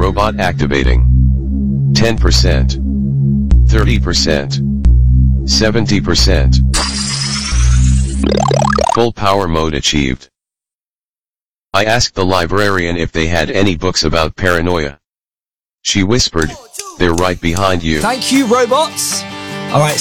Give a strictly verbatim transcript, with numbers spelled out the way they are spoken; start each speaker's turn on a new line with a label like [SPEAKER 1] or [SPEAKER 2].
[SPEAKER 1] Robot activating. ten percent. thirty percent. seventy percent. Full power mode achieved. I asked the librarian if they had any books about paranoia. She whispered, "They're right behind you."
[SPEAKER 2] Thank you, robots. All right.